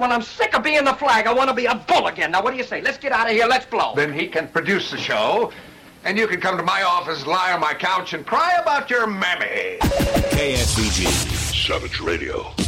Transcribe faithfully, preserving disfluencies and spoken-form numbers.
when I'm sick of being the flag, I want to be a bull again. Now, what do you say? Let's get out of here. Let's blow. Then he can produce the show, and you can come to my office, lie on my couch, and cry about your mammy. K S V G. Savage Radio.